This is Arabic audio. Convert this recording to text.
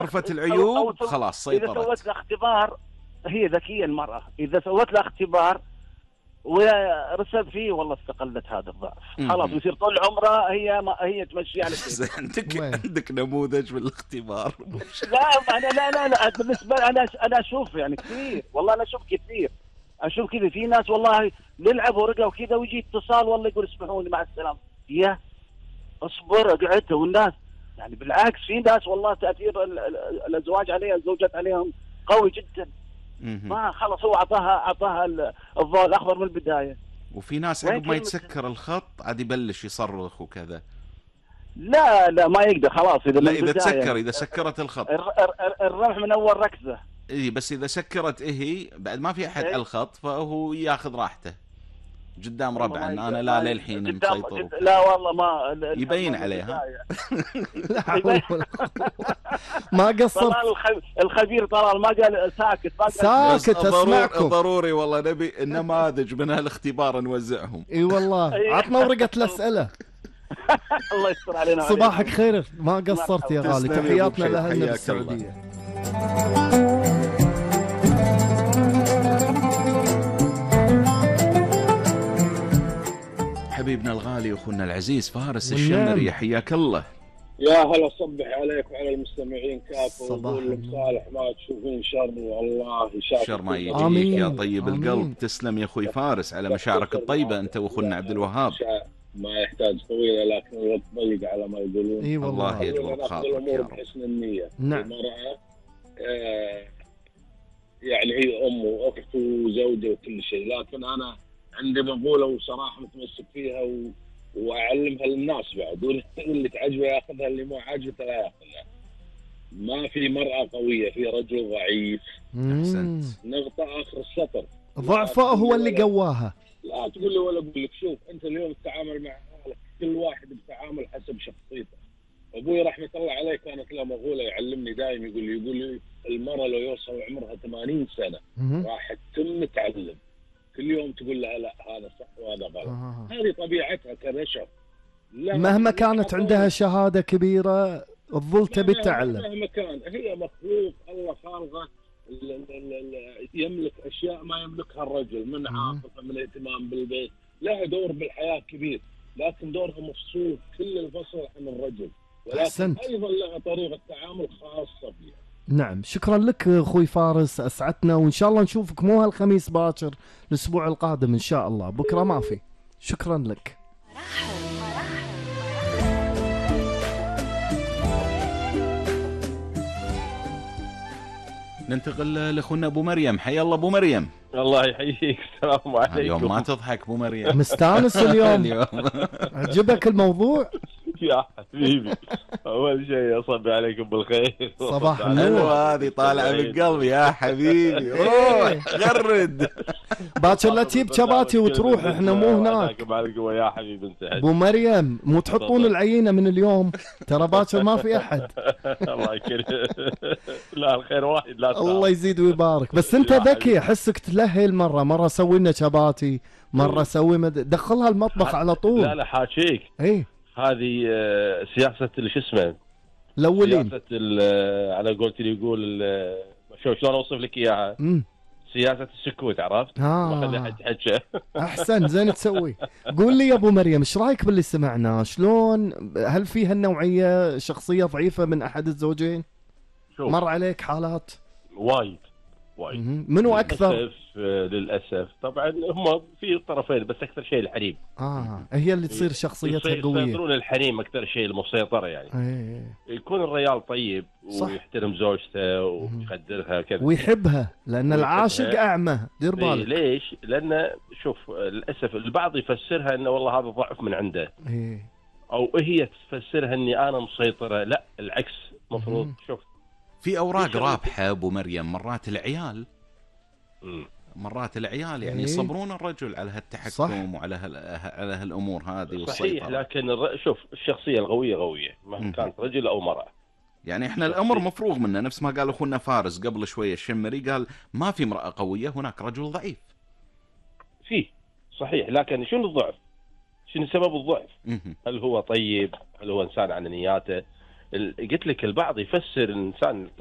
عرفت العيوب خلاص إذا سيطرت. سوت لها اختبار، هي ذكية المرأة، إذا سوت لها اختبار ورسب فيه والله استقلت هذا الضعف، خلاص يصير طول عمرها هي تمشي على كذا. عندك نموذج بالاختبار؟ لا أنا لا بالنسبة أنا أشوف يعني كثير، والله أنا أشوف كثير، أشوف كذا في ناس والله نلعب ورقة وكذا ويجي اتصال والله يقول اسمحوني مع السلامة، يا اصبر اقعد. والناس يعني بالعكس في ناس والله تأثير الأزواج عليها الزوجات عليهم قوي جدا، ما خلص هو أعطاها الضوء الأخضر من البداية. وفي ناس عقب ما يتسكر الخط عاد يبلش يصرخ وكذا. لا ما يقدر خلاص لا إذا تسكر، إذا سكرت الخط الرمح من أول ركزة. إيه بس إذا سكرت هي بعد ما في أحد على الخط فهو ياخذ راحته قدام ربعنا. أنا لا للحين مسيطر. لا والله ما يبين عليها. ما قصرت. الخبير طلال ما قال ساكت اسمعكم. ضروري والله نبي النماذج من هالاختبار نوزعهم. اي والله عطنا ورقة الأسئلة. الله يستر علينا. صباحك خير، ما قصرت يا غالي. تحياتنا لأهلنا بالسعودية. حبيبنا الغالي واخونا العزيز فارس الشمري، حياك الله. يا هلا صبح عليك وعلى المستمعين كافة، وقول صالح ما تشوفين شر والله شر ما يجيك يا طيب القلب. تسلم يا اخوي فارس على مشاعرك الطيبة انت واخونا عبد الوهاب. ما يحتاج طويلة لكن الوقت ضيق على ما يقولون. اي والله يجبر بخاطرك يا رب. بحسن النية. نعم. المرأة يعني هي أم وأخت وزوجة وكل شيء، لكن أنا عندي مقولة وصراحة متمسك فيها وأعلمها للناس بعد، واللي تعجبه ياخذها، اللي مو عاجبته لا ياخذها. ما في مرأة قوية، في رجل ضعيف. أحسنت. نقطة آخر السطر. ضعفه هو اللي قواها. لا تقول لي ولا أقول لك. شوف أنت اليوم تتعامل مع أهلك، كل واحد بتعامل حسب شخصيته. أبوي رحمة الله عليه كانت له مقولة يعلمني دائما، يقول لي المرأة لو يوصل عمرها 80 سنة راح تتم تعلم، كل يوم تقول لها لا هذا صح وهذا غلط. هذه طبيعتها كبشر. مهما كانت عندها شهادة كبيرة تظل تبي تتعلم. مهما كان هي مخلوق الله خالقه يملك أشياء ما يملكها الرجل، من عاطفة، من اهتمام بالبيت، لها دور بالحياة كبير، لكن دورها مفصول كل الفصل عن الرجل، ولكن أيضا لها طريقة تعامل خاصة فيها. نعم شكرا لك اخوي فارس، اسعدتنا، وان شاء الله نشوفك مو هالخميس باكر، الاسبوع القادم ان شاء الله، بكره ما في. شكرا لك. ننتقل لاخونا ابو مريم. حيا الله ابو مريم. الله يحييك. السلام عليكم. اليوم ما تضحك ابو مريم. مستانس اليوم. عجبك الموضوع يا حبيبي؟ اول شيء اصبح عليكم بالخير. صباح النور. هذه طالعه من قلبي يا حبيبي. روح غرد باكر لا تجيب شباتي وتروح، احنا مو هناك. يا حبيبي انت ابو مريم مو تحطون العينه من اليوم، ترى باكر ما في احد. الله يكرمك. لا الخير واحد. لا الله يزيد ويبارك. بس انت ذكي، احسك تلهل، مره سوي لنا شباتي، مره سوي دخلها المطبخ على طول. لا حاشيك. ايه هذه سياسه شو اسمه الاولين، سياسه على قولتي يقول شلون اوصف لك اياها، سياسه السكوت، عرفت؟ ما خلي حد يحكي. احسن زين تسوي. قول لي يا ابو مريم ايش رايك باللي سمعناه؟ شلون، هل في هالنوعيه شخصيه ضعيفه من احد الزوجين؟ مر عليك حالات؟ وايد. منو اكثر؟ للاسف طبعا هم في طرفين، بس اكثر شيء الحريم. هي اللي تصير شخصيتها قويه. يصيرون الحريم اكثر شيء المسيطره يعني. يكون الرجال طيب ويحترم زوجته ويقدرها كذا ويحبها، لان العاشق اعمى. دير بالك. ليش؟ لان شوف للاسف البعض يفسرها انه والله هذا ضعف من عنده، او هي تفسرها اني انا مسيطره. لا العكس مفروض. شوف في اوراق رابحه ابو مريم، مرات العيال يعني يصبرون الرجل على هالتحكم وعلى على هالامور هذه والسيطره. صحيح، لكن شوف الشخصيه القويه قويه مهما كانت رجل او مراه. يعني احنا الامر مفروغ منه، نفس ما قال اخونا فارس قبل شويه الشمري، قال ما في امراه قويه، هناك رجل ضعيف. فيه صحيح، لكن شنو الضعف؟ شنو سبب الضعف؟ هل هو طيب؟ هل هو انسان على نياته؟ قلت لك البعض يفسر الانسان